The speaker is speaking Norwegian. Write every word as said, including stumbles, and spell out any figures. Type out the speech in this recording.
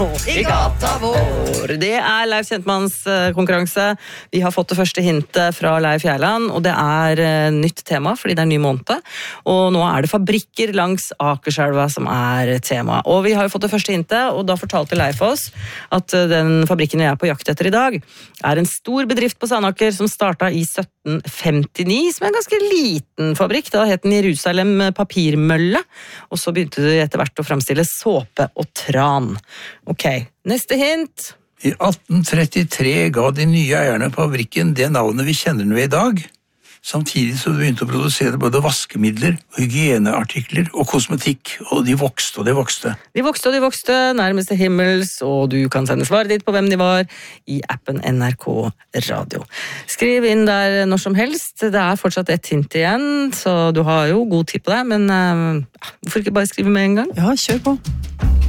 I gata vår. Det er Leif Kjentmanns konkurranse. Vi har fått det første hintet fra Leif Gjerland, og det er nytt tema, fordi det er ny måned. Og nå er det fabrikker langs Akerselva som er tema. Og vi har jo fått det første hintet, og da fortalte Leif oss at den fabrikken vi er på jakt etter i dag, er en stor bedrift på Sandaker som startet i sytten femtini, som er en ganske liten fabrikk. Da het den Jerusalem Papirmølle, og så begynte det etter hvert å fremstille såpe og tran. Ok, neste hint. I atten trettitre ga de nye eierne på fabrikken det navnet vi kjenner den ved i dag, samtidig som de begynte å produsere både vaskemidler, hygieneartikler og kosmetikk, og de vokste og de vokste. De vokste og de vokste, nærmest til himmels, og du kan sende svaret ditt på hvem de var i appen N R K Radio. Skriv inn der når som helst, det er fortsatt et hint igjen, så du har jo god tid på deg, men uh, hvorfor ikke bare skrive med en gang? Ja, kjør på.